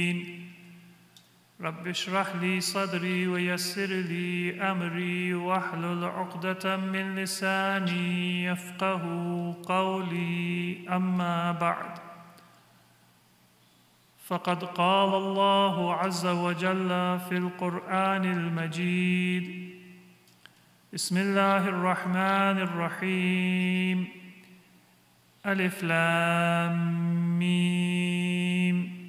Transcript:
رب اشرح لي صدري ويسر لي أمري واحلل عقدة من لساني يفقه قولي. أما بعد، فقد قال الله عز وجل في القرآن المجيد: بسم الله الرحمن الرحيم. ألف لام ميم.